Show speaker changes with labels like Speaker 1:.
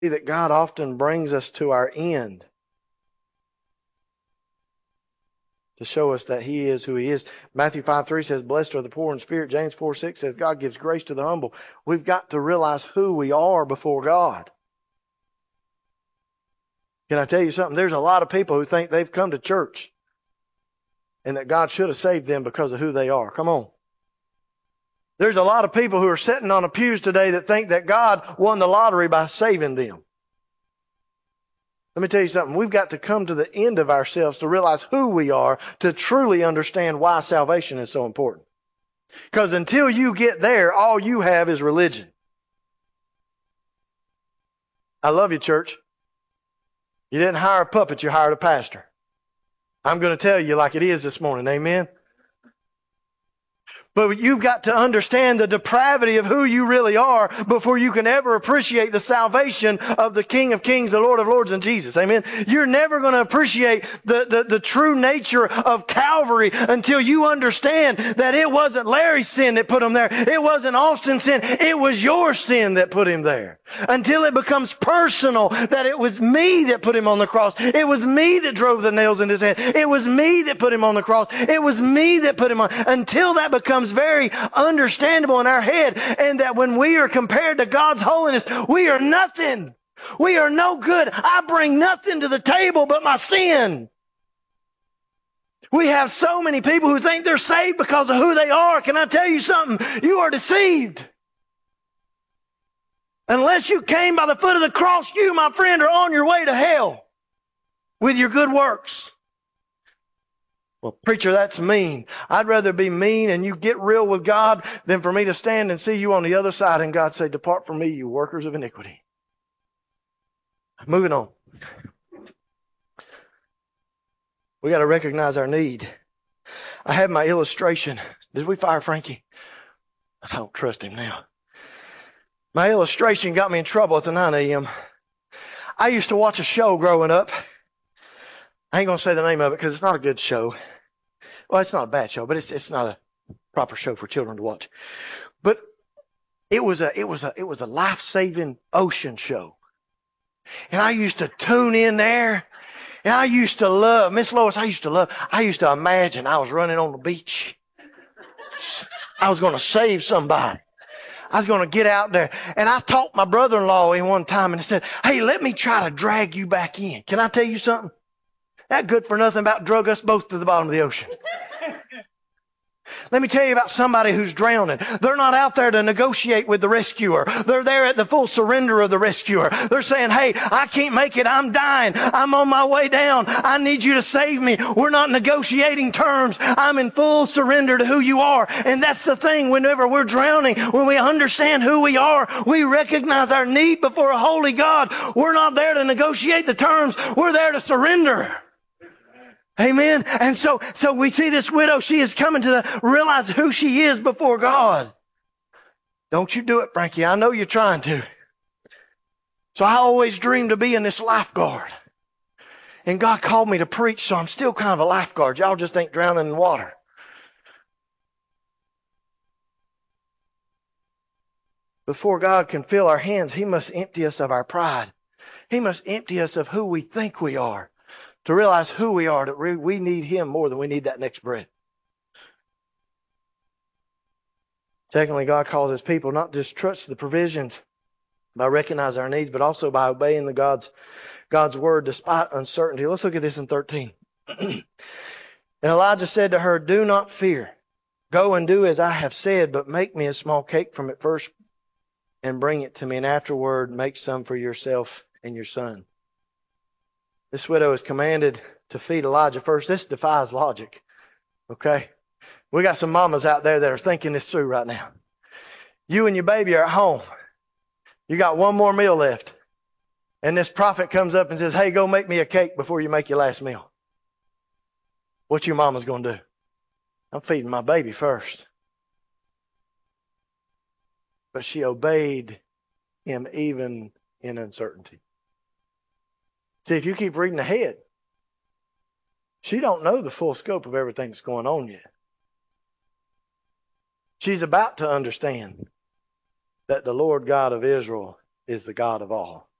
Speaker 1: that God often brings us to our end to show us that He is who He is. Matthew 5:3 says, blessed are the poor in spirit. James 4:6 says, God gives grace to the humble. We've got to realize who we are before God. Can I tell you something? There's a lot of people who think they've come to church and that God should have saved them because of who they are. Come on. There's a lot of people who are sitting on the pews today that think that God won the lottery by saving them. Let me tell you something. We've got to come to the end of ourselves to realize who we are, to truly understand why salvation is so important. Because until you get there, all you have is religion. I love you, church. You didn't hire a puppet, you hired a pastor. I'm going to tell you like it is this morning. Amen? But you've got to understand the depravity of who you really are before you can ever appreciate the salvation of the King of Kings, the Lord of Lords, and Jesus. Amen. You're never going to appreciate the true nature of Calvary until you understand that it wasn't Larry's sin that put him there. It wasn't Austin's sin. It was your sin that put him there. Until it becomes personal, that it was me that put him on the cross. It was me that drove the nails in his hand. It was me that put him on the cross. It was me that put him on. Until that becomes very understandable in our head, and that when we are compared to God's holiness, we are nothing. We are no good. I bring nothing to the table but my sin. We have so many people who think they're saved because of who they are. Can I tell you something? You are deceived. Unless you came by the foot of the cross, you, my friend, are on your way to hell with your good works. Well, preacher, that's mean. I'd rather be mean and you get real with God than for me to stand and see you on the other side and God say, depart from me, you workers of iniquity. Moving on. We got to recognize our need. I have my illustration. Did we fire Frankie? I don't trust him now. My illustration got me in trouble at the 9 a.m. I used to watch a show growing up. I ain't going to say the name of it because it's not a good show. Well, it's not a bad show, but it's not a proper show for children to watch. But it was a life-saving ocean show. And I used to tune in there. And I used to love, Miss Lois, I used to imagine I was running on the beach. I was going to save somebody. I was going to get out there. And I talked my brother-in-law in one time and I said, hey, let me try to drag you back in. Can I tell you something? That good for nothing about drug us both to the bottom of the ocean. Let me tell you about somebody who's drowning. They're not out there to negotiate with the rescuer. They're there at the full surrender of the rescuer. They're saying, hey, I can't make it. I'm dying. I'm on my way down. I need you to save me. We're not negotiating terms. I'm in full surrender to who you are. And that's the thing. Whenever we're drowning, when we understand who we are, we recognize our need before a holy God. We're not there to negotiate the terms. We're there to surrender. Amen. And so we see this widow. She is coming to realize who she is before God. Don't you do it, Frankie. I know you're trying to. So I always dreamed of being this lifeguard. And God called me to preach, so I'm still kind of a lifeguard. Y'all just ain't drowning in water. Before God can fill our hands, He must empty us of our pride. He must empty us of who we think we are. To realize who we are, that we need Him more than we need that next breath. Secondly, God calls His people not just trust the provisions by recognizing our needs, but also by obeying God's word despite uncertainty. Let's look at this in 13. And Elijah said to her, do not fear. Go and do as I have said, but make me a small cake from it first and bring it to me, and afterward make some for yourself and your son. This widow is commanded to feed Elijah first. This defies logic. Okay? We got some mamas out there that are thinking this through right now. You and your baby are at home. You got one more meal left. And this prophet comes up and says, hey, go make me a cake before you make your last meal. What your mama's going to do? I'm feeding my baby first. But she obeyed him even in uncertainty. See, if you keep reading ahead, she don't know the full scope of everything that's going on yet. She's about to understand that the Lord God of Israel is the God of all.